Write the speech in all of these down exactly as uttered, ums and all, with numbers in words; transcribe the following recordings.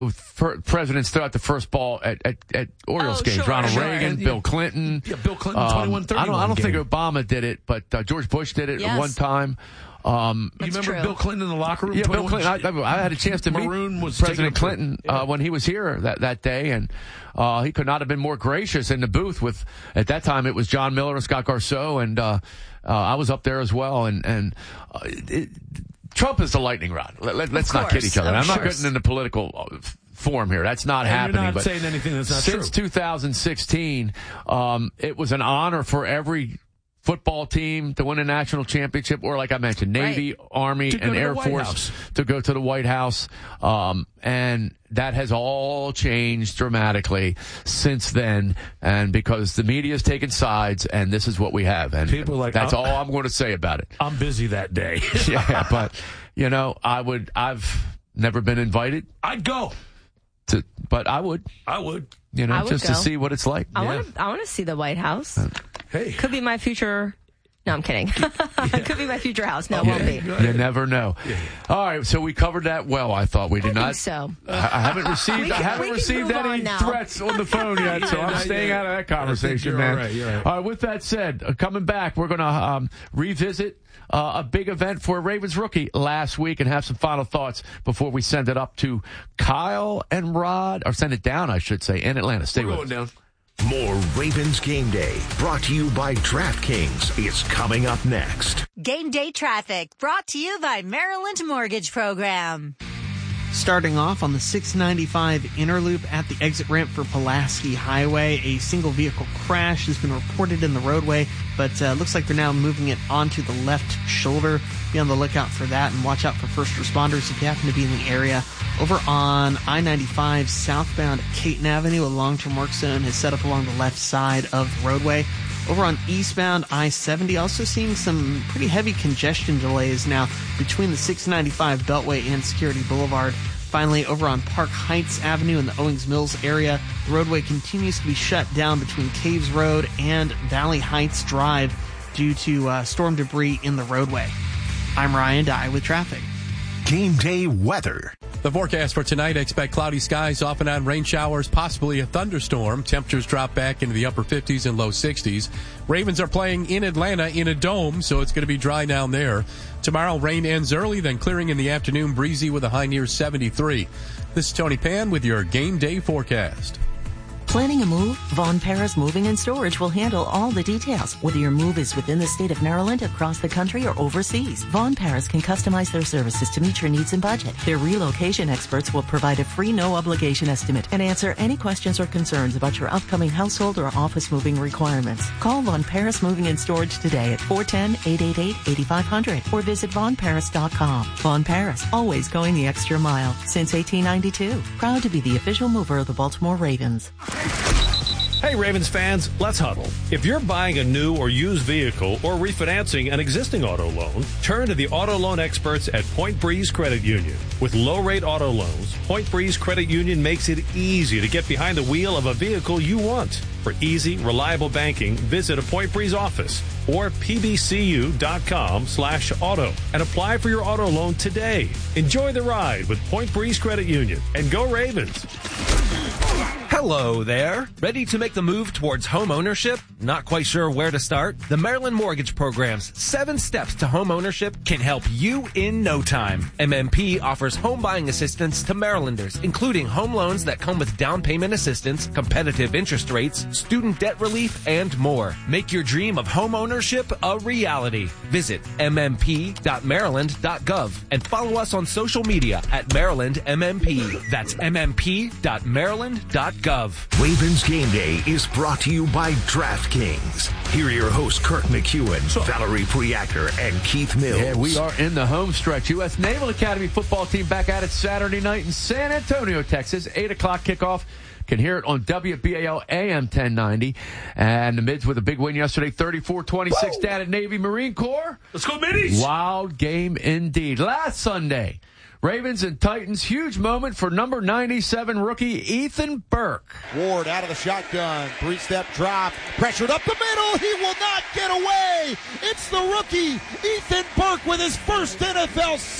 presidents threw out the first ball at, at, at Orioles oh, games. Sure, Ronald sure. Reagan, Yeah. Bill Clinton. Yeah, Bill Clinton, um, twenty-one thirty-one I don't, I don't game. think Obama did it, but uh, George Bush did it Yes. at one time. Um, you remember true. Bill Clinton in the locker room? yeah, Bill Clinton. I, I had a chance to Maroon meet was President taking a- Clinton yeah. uh, when he was here that, that day, and uh, he could not have been more gracious in the booth with, at that time, it was John Miller and Scott Garceau, and uh, uh, I was up there as well, and, and uh, it, Trump is the lightning rod. Let, let, let's not kid each other. I'm not course. getting into political form here. That's not And happening. You're not but saying anything that's not since true. two thousand sixteen, um, it was an honor for every football team to win a national championship, or like I mentioned, Navy, Right. Army, To go and to the Air White Force House. to go to the White House. Um, and that has all changed dramatically since then. And because the media has taken sides, and this is what we have. And People are like, that's I'm- all I'm going to say about it. I'm busy that day. Yeah, but, you know, I would, I've never been invited I'd go. to, but I would, I would. you know, I would just go. to see what it's like. I Yeah. want to. I want to see the White House. Hey. Could be my future. No, I'm kidding. Could be my future house. No, it won't be. You never know. All right, so we covered that well. I thought we did I not. think so. I I haven't received. We I can- haven't we can received move any on now. threats on the phone yet, so Yeah, I'm not staying yet. out of that I think conversation, you're man. all right, you're right. All right. With that said, uh, coming back, we're going to um, revisit uh, a big event for a Ravens rookie last week and have some final thoughts before we send it up to Kyle and Rod, or send it down, I should say, in Atlanta. Stay We're with going us. down. More Ravens Game Day, brought to you by DraftKings, is coming up next. Game Day Traffic, brought to you by Maryland Mortgage Program. Starting off on the six ninety-five inner loop at the exit ramp for Pulaski Highway, a single vehicle crash has been reported in the roadway, but uh, looks like they're now moving it onto the left shoulder. Be on the lookout for that, and watch out for first responders if you happen to be in the area. Over on I ninety-five southbound at Caton Avenue, a long-term work zone has set up along the left side of the roadway. Over on eastbound I seventy, also seeing some pretty heavy congestion delays now between the six ninety-five Beltway and Security Boulevard. Finally, over on Park Heights Avenue in the Owings Mills area, the roadway continues to be shut down between Caves Road and Valley Heights Drive due to uh, storm debris in the roadway. I'm Ryan Dye with traffic. Game Day weather. The forecast for tonight, expect cloudy skies, off and on rain showers, possibly a thunderstorm. Temperatures drop back into the upper fifties and low sixties. Ravens are playing in Atlanta in a dome, so it's going to be dry down there. Tomorrow, rain ends early, then clearing in the afternoon, breezy with a high near seventy-three. This is Tony Pan with your Game Day forecast. Planning a move? Von Paris Moving and Storage will handle all the details. Whether your move is within the state of Maryland, across the country, or overseas, Von Paris can customize their services to meet your needs and budget. Their relocation experts will provide a free no-obligation estimate and answer any questions or concerns about your upcoming household or office moving requirements. Call Von Paris Moving and Storage today at four one zero, eight eight eight, eight five zero zero or visit von paris dot com. Von Paris, always going the extra mile since eighteen ninety-two. Proud to be the official mover of the Baltimore Ravens. Hey Ravens fans, let's huddle. If you're buying a new or used vehicle or refinancing an existing auto loan, turn to the auto loan experts at Point Breeze Credit Union. With low-rate auto loans, Point Breeze Credit Union makes it easy to get behind the wheel of a vehicle you want. For easy, reliable banking, visit a Point Breeze office or pbcu.com slash auto and apply for your auto loan today. Enjoy the ride with Point Breeze Credit Union, and go Ravens. Hello there. Ready to make the move towards home ownership? Not quite sure where to start? The Maryland Mortgage Program's seven steps to home ownership can help you in no time. M M P offers home buying assistance to Marylanders, including home loans that come with down payment assistance, competitive interest rates, student debt relief, and more. Make your dream of home ownership a reality. Visit m m p dot maryland dot gov and follow us on social media at Maryland M M P. That's m m p dot maryland dot gov. Ravens Game Day is brought to you by DraftKings. Here are your hosts, Kirk McEwen, Valerie Priaker, and Keith Mills. Yeah, we are in the home stretch. U S Naval Academy football team back at it Saturday night in San Antonio, Texas. eight o'clock kickoff. Can hear it on W B A L A M ten ninety. And the Mids with a big win yesterday, thirty-four twenty-six down at Navy Marine Corps. Let's go, Middies! Wild game indeed. Last Sunday, Ravens and Titans, huge moment for number ninety-seven rookie Ethan Burke. Ward out of the shotgun, three-step drop, pressured up the middle, he will not get away. It's the rookie Ethan Burke with his first N F L sack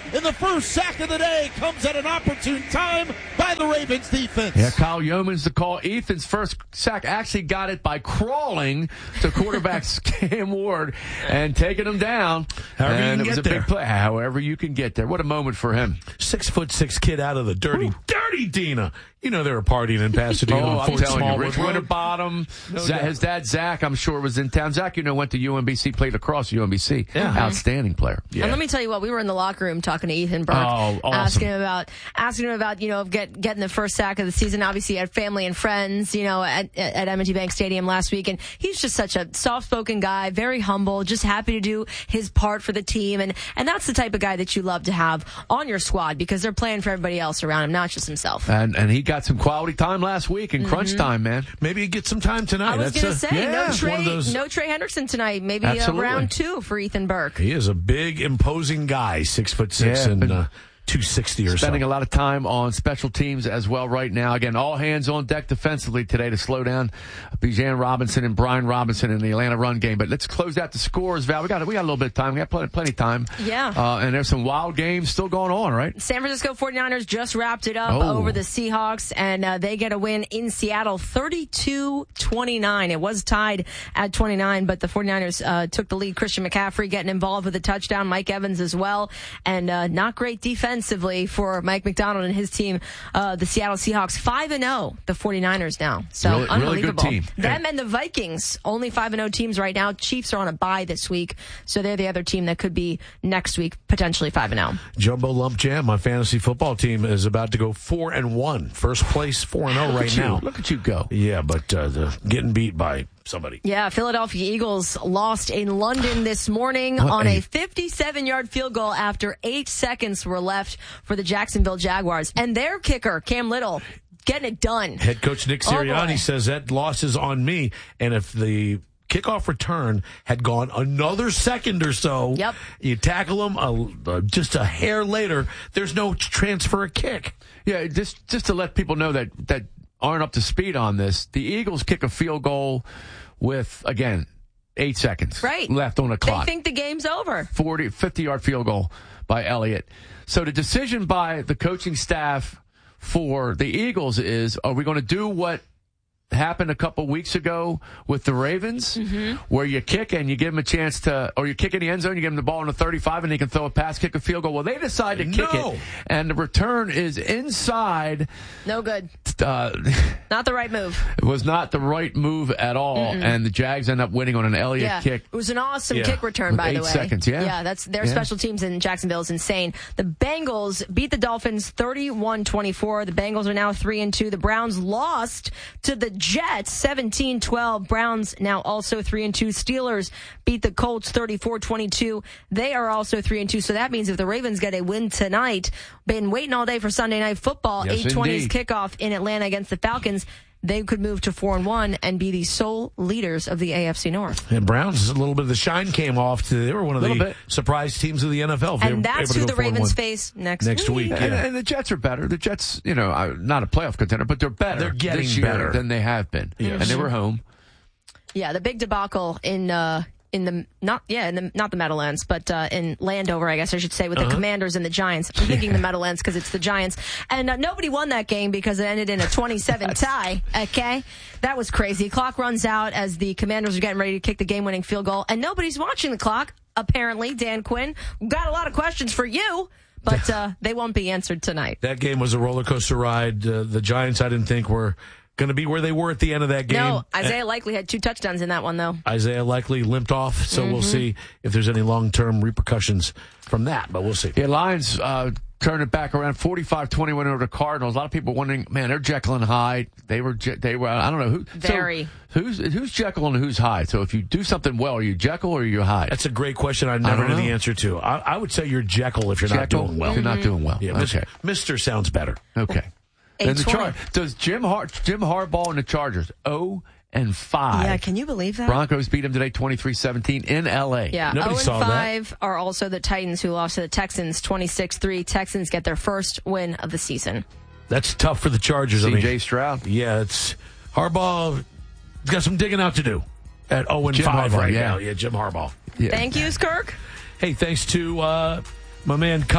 and the first sack of the day comes at an opportune time by the Ravens defense. Yeah, Kyle Yeomans to call. Ethan's first sack actually got it by crawling to quarterback Cam Ward and taking him down. However and you it can was a get big there. play. However you can get there. What a moment for him. Six foot six kid out of the dirty, Ooh. dirty Dina. You know they were partying in Pasadena. Oh, on I'm Fort telling you, Smallwood Rich Road. Winterbottom, No Zach, doubt. his dad Zach, I'm sure was in town. Zach, you know, went to U M B C, played across U M B C. Yeah. Outstanding player. And let me tell you what, we were in the locker room talking to Ethan Burke, Oh, awesome. asking him about asking him about you know get, getting the first sack of the season. Obviously, he had family and friends, you know, at, at M and T Bank Stadium last week, and he's just such a soft-spoken guy, very humble, just happy to do his part for the team, and and that's the type of guy that you love to have on your squad because they're playing for everybody else around him, not just himself. And and he got some quality time last week in crunch Mhm. time, man. Maybe you get some time tonight. I was That's going a- to say, yeah, no it's one Trey, of those- no Trey Hendrickson tonight. Maybe uh, Absolutely. round two for Ethan Burke. He is a big, imposing guy, six foot six Yeah, and but- uh, two sixty or so. Spending a lot of time on special teams as well right now. Again, all hands on deck defensively today to slow down Bijan Robinson and Brian Robinson in the Atlanta run game. But let's close out the scores, Val. We got we got a little bit of time. We got plenty, plenty of time. Yeah. Uh, and there's some wild games still going on, right? San Francisco forty-niners just wrapped it up Oh. over the Seahawks, and uh, they get a win in Seattle thirty-two twenty-nine. It was tied at twenty-nine, but the forty-niners uh, took the lead. Christian McCaffrey getting involved with a touchdown, Mike Evans as well, and uh, not great defensively for Mike McDonald and his team, uh, the Seattle Seahawks. five and oh, the forty-niners now. So Really- really good unbelievable. team. Them and the Vikings, only five and oh teams right now. Chiefs are on a bye this week, so they're the other team that could be next week, potentially five and oh. Jumbo Lump Jam, my fantasy football team, is about to go four and one. First place, four and oh Look right at you. now. Look at you go. Yeah, but uh, the, getting beat by somebody. Yeah, Philadelphia Eagles lost in London this morning What on a- a fifty-seven-yard field goal after eight seconds were left for the Jacksonville Jaguars. And their kicker, Cam Little, getting it done. Head coach Nick Oh, Sirianni boy. says that loss is on me, and if the kickoff return had gone another second or so, Yep. you tackle them a, uh, just a hair later, there's no transfer a kick. Yeah, just just to let people know that that aren't up to speed on this, the Eagles kick a field goal with, again, eight seconds Right. left on the They clock. think the game's over. forty, fifty-yard field goal by Elliott. So the decision by the coaching staff for the Eagles is, are we going to do what happened a couple weeks ago with the Ravens, Mm-hmm. where you kick and you give them a chance to, or you kick in the end zone, you give them the ball in the thirty-five, and they can throw a pass, kick a field goal. Well, they decide to kick No. it, and the return is inside. No good. Uh, Not the right move. it was not the right move at all, Mm-mm. and the Jags end up winning on an Elliott Yeah, kick. it was an awesome Yeah. kick return, With by the eight way. seconds, yeah. Yeah, that's their Yeah. special teams in Jacksonville is insane. The Bengals beat the Dolphins thirty-one twenty-four. The Bengals are now three and two. The Browns lost to the Jets seventeen twelve. Browns now also three and two. Steelers beat the Colts thirty-four twenty-two. They are also three and two. So that means if the Ravens get a win tonight, been waiting all day for Sunday Night Football, Yes, eight twenty's indeed. kickoff in Atlanta against the Falcons. They could move to four and one and be the sole leaders of the A F C North. And Browns, a little bit of the shine came off. To, they were one of the Little bit. surprise teams of the N F L. If they And were that's able to who go the four and Ravens one. face next, Next week. And, Yeah. and the Jets are better. The Jets, you know, are not a playoff contender, but they're better. They're getting this year better. than they have been. Yes. And they were home. Yeah, the big debacle in uh, in the not yeah in the not the Meadowlands, but uh, in Landover, I guess I should say, with Uh-huh. the Commanders and the Giants. I'm thinking the Meadowlands because it's the Giants, and uh, nobody won that game because it ended in a twenty-seven tie. Okay, that was crazy. Clock runs out as the Commanders are getting ready to kick the game-winning field goal, and nobody's watching the clock. Apparently, Dan Quinn got a lot of questions for you, but uh, they won't be answered tonight. That game was a roller coaster ride. Uh, the Giants, I didn't think were going to be where they were at the end of that game. No, Isaiah Likely had two touchdowns in that one, though. Isaiah likely limped off, so we'll Mhm. see if there's any long-term repercussions from that, but we'll see. Yeah, Lions uh, turned it back around forty-five twenty-one over the Cardinals. A lot of people wondering, man, they're Jekyll and Hyde. They were, Je- they were. I don't know who. Very. So who's who's Jekyll and who's Hyde? So if you do something well, are you Jekyll or are you Hyde? That's a great question. I never don't knew the know. answer to. I, I would say you're Jekyll if you're Jekyll, not doing well. if you're not doing well. Yeah, Okay. Mister sounds better. Okay. eight And the twenty. Char- does Jim Har- Jim Harbaugh and the Chargers oh and five? Yeah, can you believe that? Broncos beat them today twenty-three seventeen in L A. Yeah, Nobody oh and saw that. five are also the Titans who lost to the Texans twenty-six three. Texans get their first win of the season. That's tough for the Chargers. I C J mean, Stroud. yeah, it's Harbaugh got some digging out to do at oh and Jim five Harbaugh, right yeah. now. Yeah, Jim Harbaugh. Yeah. Thank you, Kirk. Hey, thanks to uh, my man Kai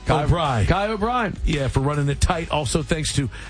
Kai O'Brien. Kai O'Brien. Yeah, for running it tight. Also, thanks to